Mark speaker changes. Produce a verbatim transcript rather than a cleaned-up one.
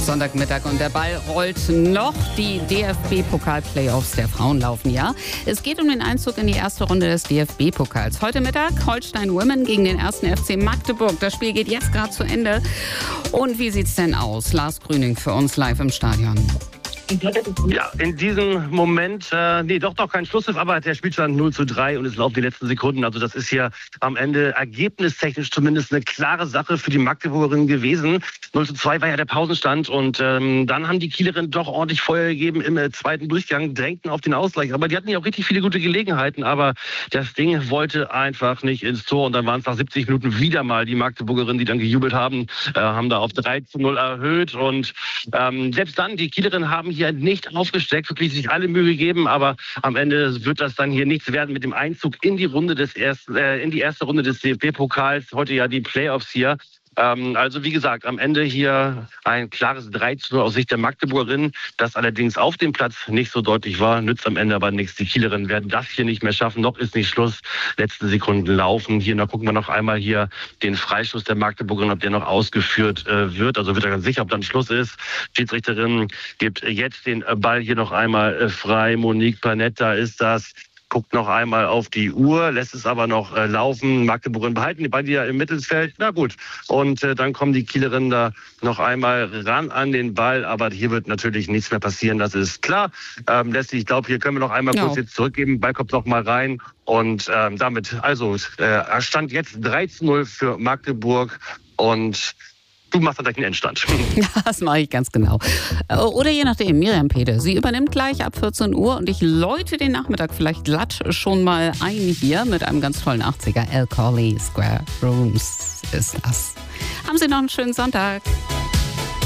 Speaker 1: Sonntagmittag und der Ball rollt noch. Die D F B-Pokal-Playoffs der Frauen laufen, ja. Es geht um den Einzug in die erste Runde des D F B-Pokals. Heute Mittag Holstein Women gegen den ersten F C Magdeburg. Das Spiel geht jetzt gerade zu Ende. Und wie sieht's denn aus? Lars Grüning für uns live im Stadion.
Speaker 2: Ja, in diesem Moment, äh, nee, doch noch kein Schlusspfiff, aber der Spielstand null zu drei und es laufen die letzten Sekunden. Also das ist hier am Ende ergebnistechnisch zumindest eine klare Sache für die Magdeburgerinnen gewesen. null zu zwei war ja der Pausenstand und ähm, dann haben die Kielerinnen doch ordentlich Feuer gegeben im äh, zweiten Durchgang, drängten auf den Ausgleich. Aber die hatten ja auch richtig viele gute Gelegenheiten, aber das Ding wollte einfach nicht ins Tor und dann waren es nach siebzig Minuten wieder mal die Magdeburgerinnen, die dann gejubelt haben, äh, haben da auf drei zu null erhöht und ähm, selbst dann, die Kielerinnen haben hier nicht aufgesteckt, wirklich sich alle Mühe gegeben, aber am Ende wird das dann hier nichts werden mit dem Einzug in die Runde des ersten, äh, in die erste Runde des D F B-Pokals. Heute ja die Playoffs hier. Ähm, also wie gesagt, am Ende hier ein klares drei zu null aus Sicht der Magdeburgerinnen, das allerdings auf dem Platz nicht so deutlich war, nützt am Ende aber nichts. Die Kielerinnen werden das hier nicht mehr schaffen, noch ist nicht Schluss. Letzte Sekunden laufen. Hier, da gucken wir noch einmal hier den Freischuss der Magdeburgerinnen, ob der noch ausgeführt äh, wird. Also wird er ganz sicher, ob dann Schluss ist. Schiedsrichterin gibt jetzt den Ball hier noch einmal äh, frei. Monique Panetta ist das. Guckt noch einmal auf die Uhr, lässt es aber noch äh, laufen. Magdeburg behalten die Ball ja im Mittelfeld. Na gut. Und äh, dann kommen die Kielerinnen da noch einmal ran an den Ball. Aber hier wird natürlich nichts mehr passieren, das ist klar. Ähm, Leslie, ich glaube, hier können wir noch einmal ja. kurz jetzt zurückgeben. Ball kommt noch mal rein. Und ähm, damit, also, äh, stand jetzt drei zu null für Magdeburg. Und du machst dann gleich einen Endstand.
Speaker 1: Das mache ich ganz genau. Oder je nachdem, Miriam Pede. Sie übernimmt gleich ab vierzehn Uhr und ich läute den Nachmittag vielleicht glatt schon mal ein hier mit einem ganz tollen achtziger. El Corley Square Rooms ist das. Haben Sie noch einen schönen Sonntag.